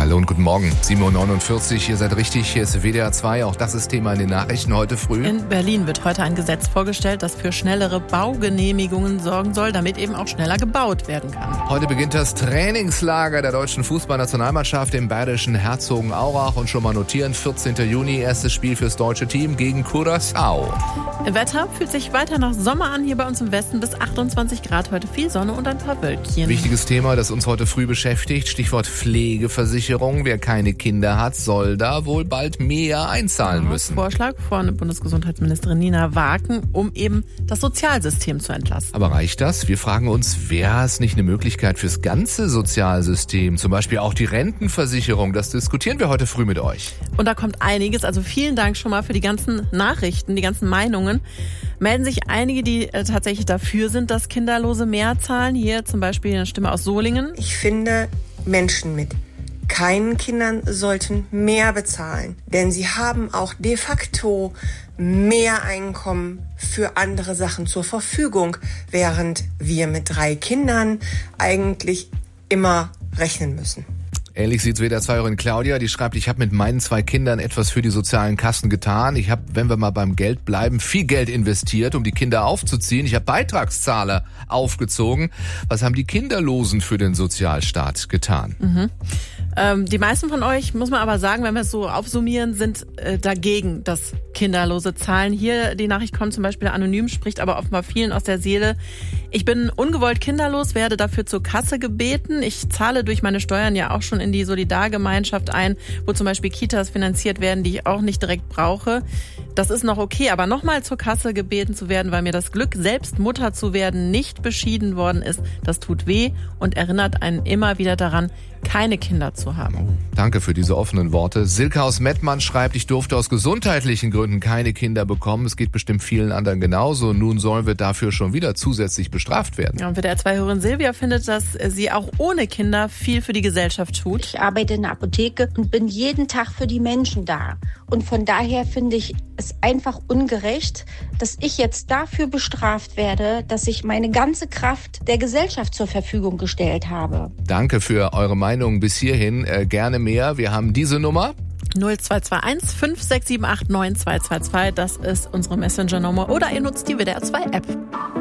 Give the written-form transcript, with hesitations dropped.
Hallo und guten Morgen. 7.49 Uhr, ihr seid richtig, hier ist WDR 2. Auch das ist Thema in den Nachrichten heute früh. In Berlin wird heute ein Gesetz vorgestellt, das für schnellere Baugenehmigungen sorgen soll, damit eben auch schneller gebaut werden kann. Heute beginnt das Trainingslager der deutschen Fußballnationalmannschaft im bayerischen Herzogenaurach. Und schon mal notieren, 14. Juni, erstes Spiel fürs deutsche Team gegen Curaçao. Wetter fühlt sich weiter nach Sommer an, hier bei uns im Westen bis 28 Grad. Heute viel Sonne und ein paar Wölkchen. Wichtiges Thema, das uns heute früh beschäftigt, Stichwort Pflegeversicherung. Wer keine Kinder hat, soll da wohl bald mehr einzahlen müssen. Vorschlag von Bundesgesundheitsministerin Nina Waken, um eben das Sozialsystem zu entlasten. Aber reicht das? Wir fragen uns, wäre es nicht eine Möglichkeit fürs ganze Sozialsystem? Zum Beispiel auch die Rentenversicherung. Das diskutieren wir heute früh mit euch. Und da kommt einiges. Also vielen Dank schon mal für die ganzen Nachrichten, die ganzen Meinungen. Melden sich einige, die tatsächlich dafür sind, dass Kinderlose mehr zahlen. Hier zum Beispiel eine Stimme aus Solingen. Ich finde, Menschen mit keinen Kindern sollten mehr bezahlen, denn sie haben auch de facto mehr Einkommen für andere Sachen zur Verfügung, während wir mit 3 Kindern eigentlich immer rechnen müssen. Ähnlich sieht's WDR-2-Hörerin Claudia, die schreibt, ich habe mit meinen 2 Kindern etwas für die sozialen Kassen getan. Ich habe, wenn wir mal beim Geld bleiben, viel Geld investiert, um die Kinder aufzuziehen. Ich habe Beitragszahler aufgezogen. Was haben die Kinderlosen für den Sozialstaat getan? Die meisten von euch, muss man aber sagen, wenn wir es so aufsummieren, sind dagegen, dass Kinderlose zahlen. Hier die Nachricht kommt zum Beispiel anonym, spricht aber offenbar vielen aus der Seele. Ich bin ungewollt kinderlos, werde dafür zur Kasse gebeten. Ich zahle durch meine Steuern ja auch schon in die Solidargemeinschaft ein, wo zum Beispiel Kitas finanziert werden, die ich auch nicht direkt brauche. Das ist noch okay, aber nochmal zur Kasse gebeten zu werden, weil mir das Glück, selbst Mutter zu werden, nicht beschieden worden ist, das tut weh und erinnert einen immer wieder daran, keine Kinder zu haben. Danke für diese offenen Worte. Silke aus Mettmann schreibt, ich durfte aus gesundheitlichen Gründen keine Kinder bekommen. Es geht bestimmt vielen anderen genauso. Nun sollen wir dafür schon wieder zusätzlich bestraft werden. Ja, und WDR-2-Hörerin Silvia findet, dass sie auch ohne Kinder viel für die Gesellschaft tut. Ich arbeite in der Apotheke und bin jeden Tag für die Menschen da. Und von daher finde ich es einfach ungerecht, dass ich jetzt dafür bestraft werde, dass ich meine ganze Kraft der Gesellschaft zur Verfügung gestellt habe. Danke für eure Meinung bis hierhin. Gerne mehr. Wir haben diese Nummer. 0221 5678 9222. Das ist unsere Messenger-Nummer. Oder ihr nutzt die WDR 2 App.